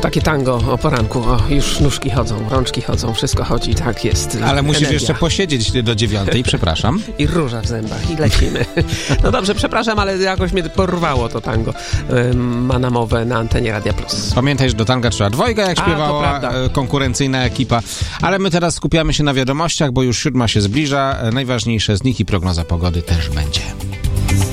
Takie tango o poranku, już nóżki chodzą, rączki chodzą, wszystko chodzi, tak jest. Ale musisz jeszcze posiedzieć do 9:00, przepraszam. I róża w zębach i lecimy. No dobrze, przepraszam, ale jakoś mnie porwało to tango. Ma namowę na antenie Radia Plus. Pamiętaj, że do tanga trzeba dwojga, jak śpiewała konkurencyjna ekipa. Ale my teraz skupiamy się na wiadomościach, bo już 7:00 się zbliża. Najważniejsze z nich i prognoza pogody też będzie.